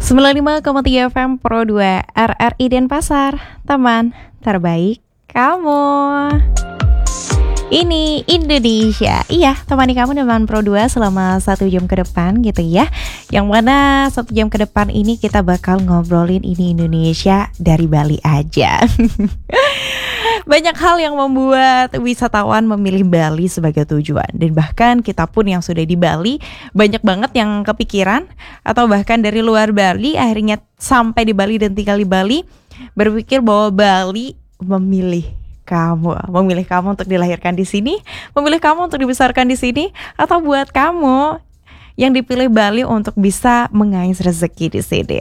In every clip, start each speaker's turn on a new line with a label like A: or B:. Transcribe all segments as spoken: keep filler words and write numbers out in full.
A: sembilan puluh lima koma tiga F M Pro dua R R I Denpasar, teman terbaik kamu. Ini Indonesia, iya temani kamu dengan Pro dua selama satu jam ke depan gitu ya. Yang mana satu jam ke depan ini kita bakal ngobrolin ini Indonesia dari Bali aja. Banyak hal yang membuat wisatawan memilih Bali sebagai tujuan. Dan bahkan kita pun yang sudah di Bali, banyak banget yang kepikiran atau bahkan dari luar Bali akhirnya sampai di Bali dan tinggal di Bali, berpikir bahwa Bali memilih kamu, memilih kamu untuk dilahirkan di sini, memilih kamu untuk dibesarkan di sini, atau buat kamu yang dipilih Bali untuk bisa mengais rezeki di sini.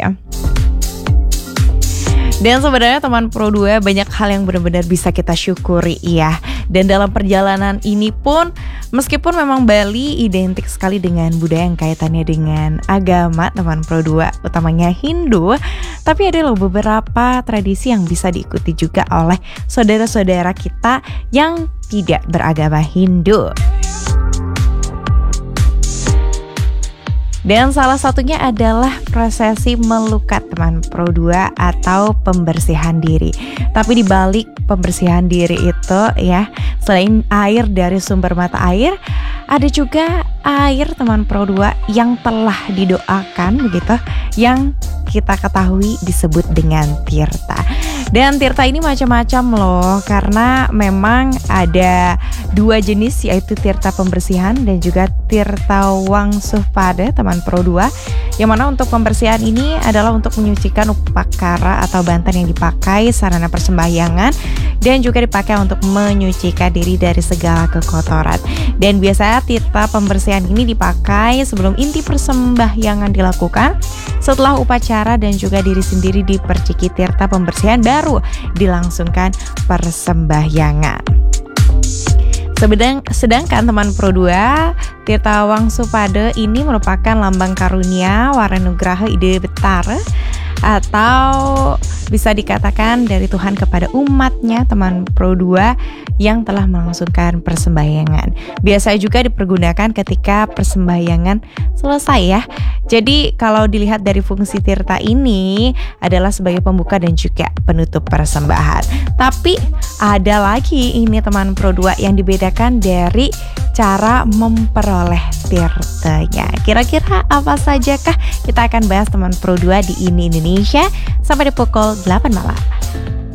A: Dan sebenarnya teman Pro dua banyak hal yang benar-benar bisa kita syukuri ya. Dan dalam perjalanan ini pun meskipun memang Bali identik sekali dengan budaya yang kaitannya dengan agama teman Pro dua, utamanya Hindu, tapi ada loh beberapa tradisi yang bisa diikuti juga oleh saudara-saudara kita yang tidak beragama Hindu. Dan salah satunya adalah prosesi melukat teman Pro dua atau pembersihan diri. Tapi di balik pembersihan diri itu ya, selain air dari sumber mata air, ada juga air teman Pro dua yang telah didoakan begitu, yang kita ketahui disebut dengan tirta. Dan tirta ini macam-macam loh, karena memang ada dua jenis, yaitu tirta pembersihan dan juga tirta wangsupada teman Pro dua. Yang mana untuk pembersihan ini adalah untuk menyucikan upakara atau bantan yang dipakai sarana persembahyangan, dan juga dipakai untuk menyucikan diri dari segala kekotoran. Dan biasanya tirta pembersihan ini dipakai sebelum inti persembahyangan dilakukan, setelah upacara dan juga diri sendiri diperciki tirta pembersihan baru dilangsungkan persembahyangan. Sedang, sedangkan teman Pro dua, tirta wangsupada ini merupakan lambang karunia Waranugraha Ide Betara, atau bisa dikatakan dari Tuhan kepada umatnya teman Pro dua yang telah melangsungkan persembahyangan. Biasa juga dipergunakan ketika persembahyangan selesai ya. Jadi kalau dilihat dari fungsi tirta ini adalah sebagai pembuka dan juga penutup persembahan. Tapi ada lagi ini teman Pro dua yang dibedakan dari cara memperoleh tirtanya. Kira-kira apa sajakah? Kita akan bahas teman Pro dua di Ini Indonesia sampai di pukul delapan malam.